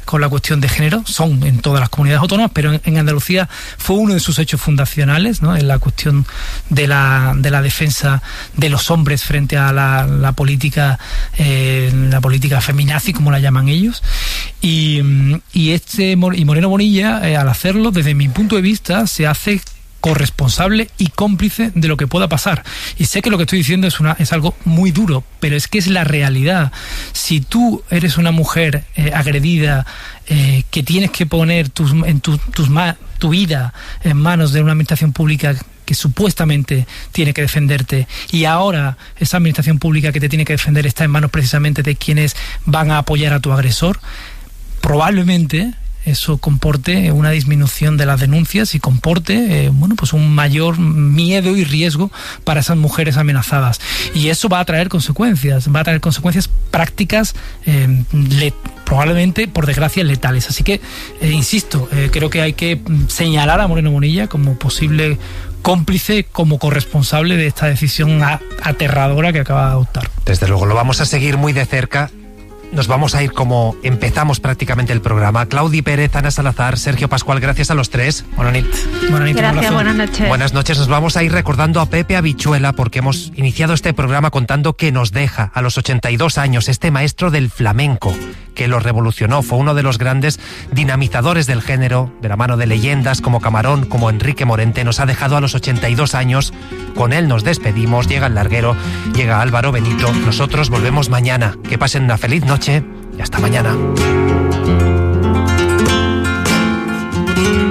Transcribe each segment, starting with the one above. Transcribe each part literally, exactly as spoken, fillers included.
con la cuestión de género, son en todas las comunidades autónomas, pero en, en Andalucía fue uno de sus hechos fundacionales, ¿no? En la cuestión de la, de la defensa de los hombres frente a la, la política, eh, la política feminazi, como la llaman ellos. Y, y, este, y Moreno Bonilla, eh, al hacerlo, desde mi punto de vista, se hace corresponsable y cómplice de lo que pueda pasar. Y sé que lo que estoy diciendo es una es algo muy duro, pero es que es la realidad. Si tú eres una mujer eh, agredida, eh, que tienes que poner tus, en tu, tus ma- tu vida en manos de una administración pública que supuestamente tiene que defenderte, y ahora esa administración pública que te tiene que defender está en manos precisamente de quienes van a apoyar a tu agresor, probablemente eso comporte una disminución de las denuncias y comporte eh, bueno, pues un mayor miedo y riesgo para esas mujeres amenazadas. Y eso va a traer consecuencias, va a traer consecuencias prácticas, eh, le, probablemente, por desgracia, letales. Así que, eh, insisto, eh, creo que hay que señalar a Moreno Bonilla como posible cómplice, como corresponsable de esta decisión a, aterradora que acaba de adoptar. Desde luego, lo vamos a seguir muy de cerca. Nos vamos a ir como empezamos prácticamente el programa. Claudi Pérez, Ana Salazar, Sergio Pascual, gracias a los tres. Buenas noches. Buenas noches. Gracias, buenas noches. Buenas noches. Nos vamos a ir recordando a Pepe Habichuela, porque hemos iniciado este programa contando que nos deja a los ochenta y dos años este maestro del flamenco, que lo revolucionó. Fue uno de los grandes dinamizadores del género, de la mano de leyendas como Camarón, como Enrique Morente. Nos ha dejado a los ochenta y dos años. Con él nos despedimos. Llega el larguero, llega Álvaro Benito. Nosotros volvemos mañana. Que pasen una feliz noche y hasta mañana.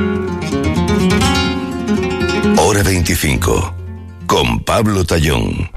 Hora veinticinco con Pablo Tallón.